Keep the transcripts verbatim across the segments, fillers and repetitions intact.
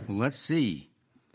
Well, let's see.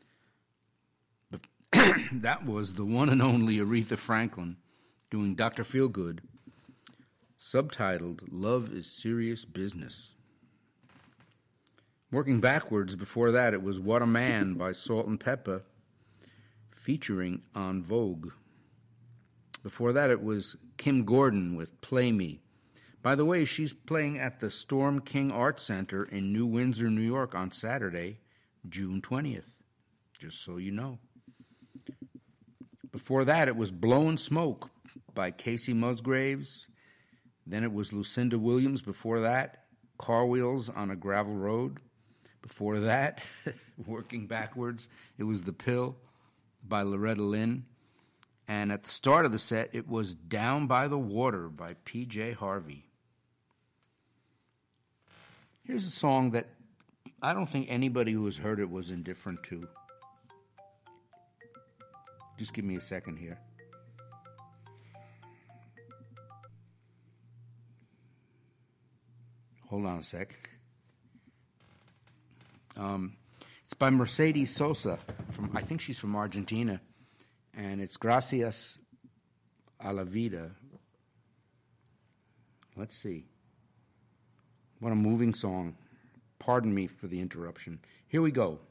That was the one and only Aretha Franklin doing Doctor Feelgood, subtitled Love is Serious Business. Working backwards, before that, it was What a Man by Salt and Pepper, featuring En Vogue. Before that, it was Kim Gordon with Play Me. By the way, she's playing at the Storm King Art Center in New Windsor, New York on Saturday, June twentieth, just so you know. Before that, it was Blowin' Smoke by Casey Musgraves. Then it was Lucinda Williams. Before that, Car Wheels on a Gravel Road. Before that, working backwards, it was The Pill by Loretta Lynn. And at the start of the set, it was Down by the Water by P J Harvey. Here's a song that I don't think anybody who has heard it was indifferent to. Just give me a second here. Hold on a sec. Um, it's by Mercedes Sosa. From I think she's from Argentina. And it's Gracias a la Vida. Let's see. What a moving song. Pardon me for the interruption. Here we go.